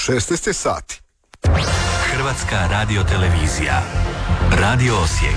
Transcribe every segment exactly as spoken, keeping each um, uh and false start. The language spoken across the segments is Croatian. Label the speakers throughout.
Speaker 1: šesnaest je sati.
Speaker 2: Hrvatska radiotelevizija. Radio Osijek.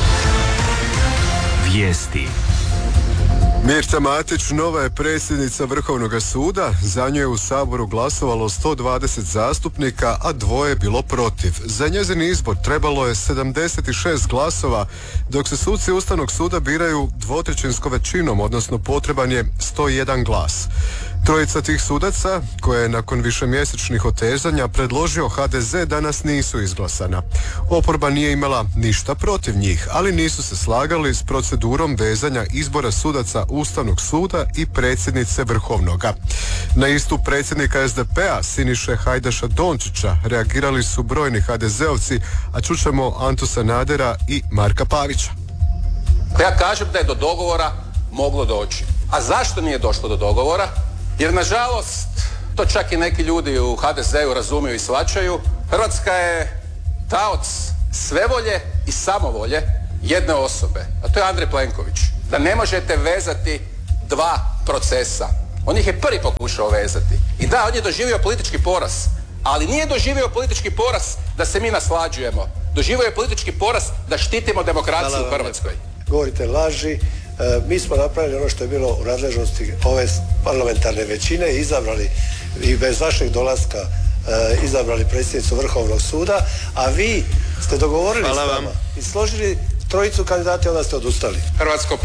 Speaker 2: Vijesti.
Speaker 1: Mirta Matić nova je predsjednica Vrhovnog suda. Za nju je u Saboru glasovalo sto dvadeset zastupnika, a dvoje je bilo protiv. Za njezin izbor trebalo je sedamdeset šest glasova, dok se suci Ustavnog suda biraju dvotrećinskom većinom, odnosno potreban je sto jedan glas. Trojica tih sudaca, koje je nakon višemjesečnih otezanja predložio ha de ze, danas nisu izglasana. Oporba nije imala ništa protiv njih, ali nisu se slagali s procedurom vezanja izbora sudaca Ustavnog suda i predsjednice Vrhovnoga. Na istu predsjednika es de pe-a Siniše Hajdaša Dončića reagirali su brojni ha de zeovci, a čućemo Antu Sanadera i Marka Pavića.
Speaker 3: Ja kažem da je do dogovora moglo doći. A zašto nije došlo do dogovora? Jer nažalost, to čak i neki ljudi u ha de ze-u razumiju i shvaćaju, Hrvatska je taoc svevolje i samovolje jedne osobe, a to je Andrej Plenković. Da ne možete vezati dva procesa. On ih je prvi pokušao vezati. I da, on je doživio politički poraz, ali nije doživio politički poraz da se mi naslađujemo. Doživio je politički poraz da štitimo demokraciju u Hrvatskoj.
Speaker 4: Govorite laži. Mi smo napravili ono što je bilo u nadležnosti ove parlamentarne većine i izabrali, i bez vašeg dolaska izabrali predsjednicu Vrhovnog suda, a vi ste dogovorili s nama i složili trojicu kandidata i onda ste odustali.
Speaker 3: Hrvatsko